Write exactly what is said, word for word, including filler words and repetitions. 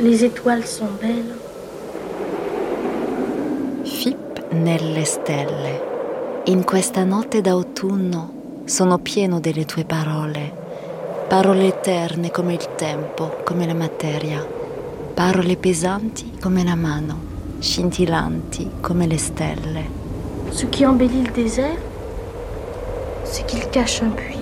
Les étoiles sont belles. Fipp nelle stelle. In questa notte d'autunno sono pieno delle tue parole. Parole eterne come il tempo, come la materia. Parole pesanti come la mano, scintillanti come le stelle. Ce qui embellit le désert, c'est qu'il cache un puits.